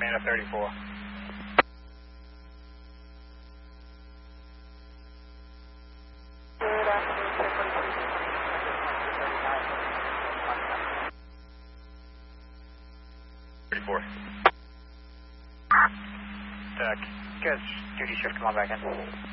Atlanta 34. Good afternoon, 34. Tech, guys, duty shift, come on back in.